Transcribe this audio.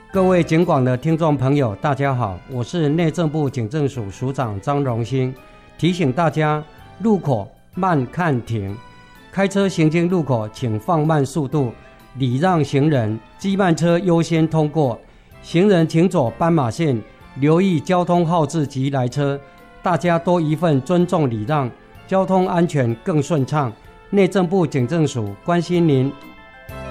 各位警广的听众朋友大家好，我是内政部警政署署长张荣兴，提醒大家路口慢看停，开车行经路口请放慢速度，礼让行人，机慢车优先通过，行人请走斑马线，留意交通号志及来车，大家多一份尊重礼让，交通安全更顺畅。内政部警政署关心您。